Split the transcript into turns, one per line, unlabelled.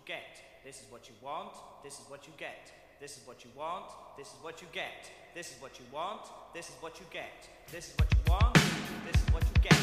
get. This is what you want. This is what you get. This is what you want. This is what you get. This is what you want. This is what you get. This is what you want. This is what you get.